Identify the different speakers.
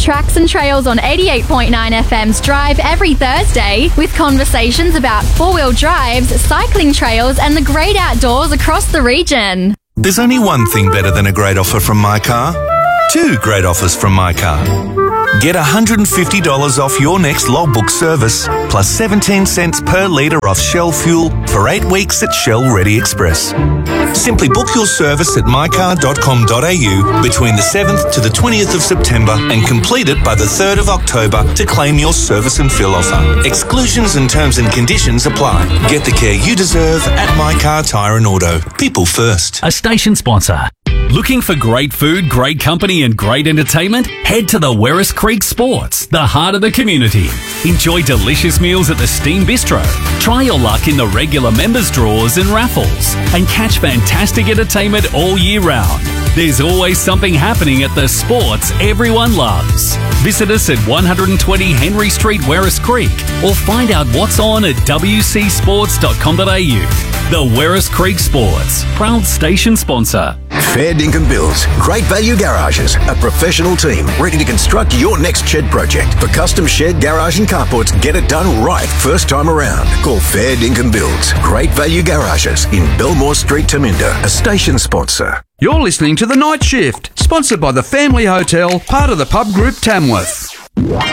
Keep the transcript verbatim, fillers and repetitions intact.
Speaker 1: Tracks and Trails on eighty-eight point nine F M's Drive every Thursday with conversations about four-wheel drives, cycling trails and the great outdoors across the region.
Speaker 2: There's only one thing better than a great offer from My Car. Two great offers from My Car. Get one hundred fifty dollars off your next logbook service, plus seventeen cents per litre off Shell fuel for eight weeks at Shell Ready Express. Simply book your service at my car dot com dot a u between the seventh to the twentieth of September and complete it by the third of October to claim your service and fill offer. Exclusions and terms and conditions apply. Get the care you deserve at My Car Tyre and Auto. People first.
Speaker 3: A station sponsor. Looking for great food, great company and great entertainment? Head to the Werris Creek Sports, the heart of the community. Enjoy delicious meals at the Steam Bistro. Try your luck in the regular members draws and raffles. And catch fantastic entertainment all year round. There's always something happening at the sports everyone loves. Visit us at one twenty Henry Street, Werris Creek, or find out what's on at w c sports dot com dot a u. The Werris Creek Sports, proud station sponsor.
Speaker 4: Fair Dinkum Builds, Great Value Garages, a professional team ready to construct your next shed project. For custom shed, garage and carports, get it done right first time around. Call Fair Dinkum Builds, Great Value Garages in Belmore Street, Taminda, a station sponsor.
Speaker 5: You're listening to The Night Shift, sponsored by the Family Hotel, part of the pub group Tamworth.